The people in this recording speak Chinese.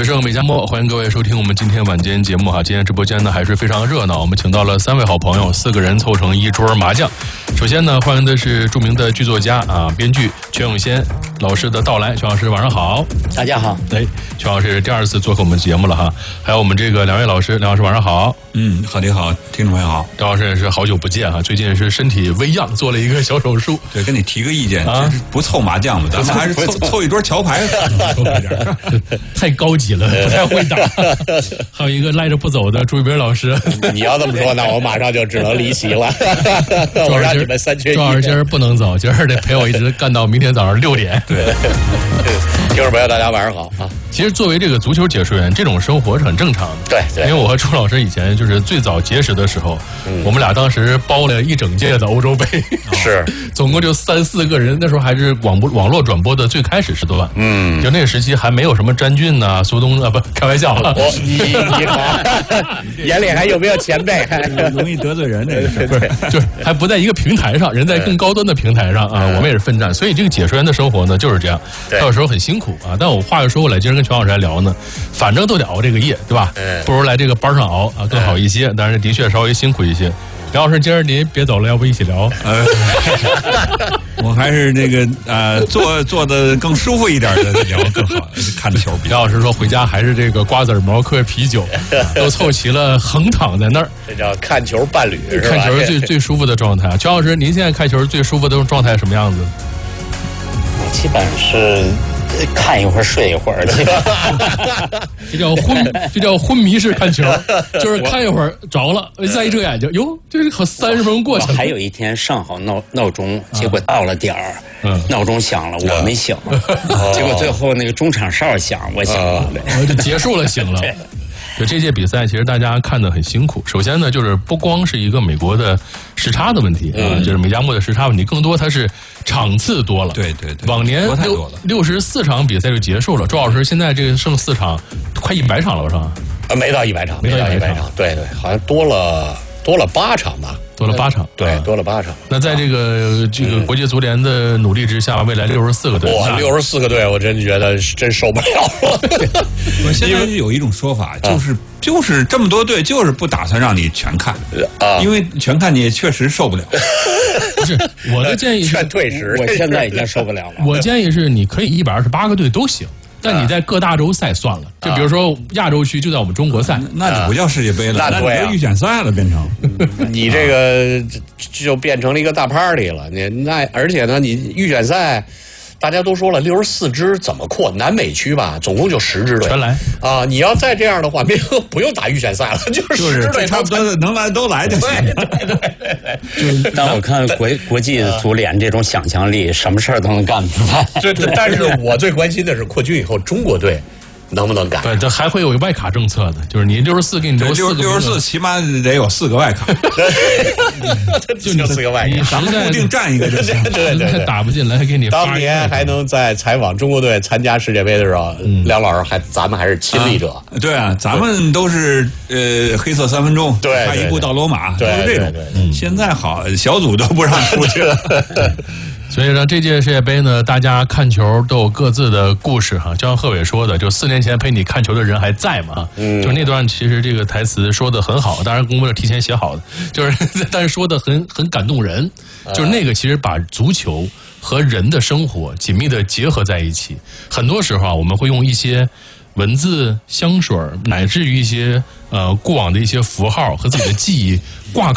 这是美佳末，欢迎各位收听我们今天晚间节目哈。今天直播间呢还是非常热闹，我们请到了3位好朋友，4个人凑成一桌麻将。首先呢，欢迎的是著名的剧作家编剧全永先老师的到来。全老师晚上好。 大家好。 全老师是第2次做客我们节目了哈。还有我们这个2位老师，梁老师晚上好。 好的好，听众朋友好。 梁老师也是好久不见哈，最近是身体微恙，做了一个小手术。 对，跟你提个意见不凑麻将嘛，咱们还是凑一桌桥牌太高级了，不太会打。还有一个赖着不走的朱一斌老师。 你要这么说，那我马上就只能离席了。我让你们3缺1。 朱老师今儿不能走，今儿得陪我一直干到明天早上6点。 对，听众朋友大家晚上好啊。 其实作为这个足球解说员，这种生活是很正常的。 对， 因为我和朱老师以前就是最早结识的时候，我们俩当时包了一整届的欧洲杯， 是， 总共就3、4个人。那时候还是网络转播的最开始时段，就那个时期还没有什么詹俊呐、苏东不开玩笑了。 你好，眼里还有没有前辈？ 容易得罪人，这个是不是？就是还不在一个平台上，人在更高端的平台上啊。我们也是奋战，所以这个解说员的生活呢就是这样，他有时候很辛苦啊。但我话又说回来，今儿跟全老师来聊呢，反正都得熬这个夜，对吧？不如来这个班上熬啊更好一些。但是的确稍微辛苦一些。梁老师，今儿您别走了，要不一起聊？ 我还是那个坐的更舒服一点的聊更好，看着球比较。 梁老师说回家还是这个瓜子毛嗑啤酒，都凑齐了，横躺在那儿。 这叫看球伴侣，是吧？ 看球最舒服的状态。全老师，您现在看球最舒服的状态什么样子？ 我基本是看一会儿睡一会儿， 这叫昏迷式看球，就是看一会儿着了，再一睁眼睛，哟，这好30分钟过去了。 还有一天上好闹钟，结果到了点儿，闹钟响了，我没醒，结果最后那个中场哨响，我醒了， 就结束了，醒了。就这届比赛，其实大家看得很辛苦。首先呢，就是不光是一个美国的时差的问题就是美加墨的时差问题，更多它是场次多了。 对， 往年64场比赛就结束了。周老师，现在这个剩4场，快100场了，是吧？ 没到100场，没到100场。对，好像多了8场吧。 多了8场， 对，多了8场。 那在这个国际足联的努力之下，未来64个队， 哇，64个队，我真觉得真受不了了。 现在有一种说法，就是这么多队，就是不打算让你全看因为全看你也确实受不了。 不是，我的建议是劝退时， 我现在已经受不了了。 我建议是，你可以128个队都行。但你在各大洲赛算了，就比如说亚洲区就在我们中国赛， 那就不叫世界杯了，那就预选赛了，变成你这个就变成了一个大 party 了。而且呢，你预选赛，大家都说了64支怎么扩？南美区吧，总共就10支队全来啊！你要再这样的话，不用打预选赛了，就是10支队差不多能来都来就行。 对。 但我看国际足联这种想象力，什么事儿都能干出来。 但是我最关心的是扩军以后中国队能不能改？ 对，这还会有外卡政策的，就是你64给你留4个 ，64起码得有4个外卡， 就4个外卡， 咱们固定占一个就行。 对， 打不进来给你发。 当年还能在采访中国队参加世界杯的时候，梁老师咱们还是亲历者。 对啊，咱们都是黑色3分钟， 对， 差一步到罗马，都是这种。现在好，小组都不让出去了。 所以呢，这届世界杯呢，大家看球都有各自的故事哈。就像贺炜说的，就4年前陪你看球的人还在嘛？就那段其实这个台词说的很好，当然功夫是提前写好的，但是说的很感动人。就是那个其实把足球和人的生活紧密的结合在一起。很多时候我们会用一些文字、香水，乃至于一些过往的一些符号和自己的记忆挂